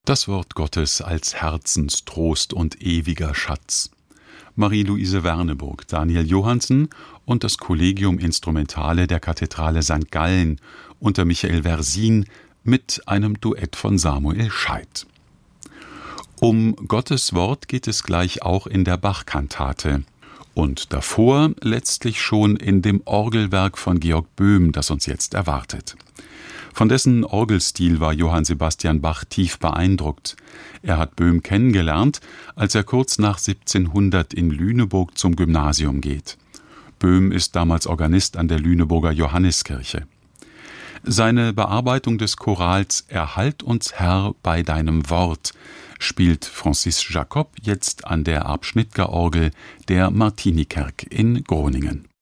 Das Wort Gottes als Herzenstrost und ewiger Schatz. Marie-Louise Werneburg, Daniel Johansen und das Collegium Instrumentale der Kathedrale St. Gallen unter Michael Versin mit einem Duett von Samuel Scheidt. Um Gottes Wort geht es gleich auch in der Bach-Kantate und davor letztlich schon in dem Orgelwerk von Georg Böhm, das uns jetzt erwartet. Von dessen Orgelstil war Johann Sebastian Bach tief beeindruckt. Er hat Böhm kennengelernt, als er kurz nach 1700 in Lüneburg zum Gymnasium geht. Böhm ist damals Organist an der Lüneburger Johanniskirche. Seine Bearbeitung des Chorals »Erhalt uns, Herr, bei deinem Wort« spielt Francis Jacob jetzt an der Arp-Schnitger-Orgel der Martinikerk in Groningen.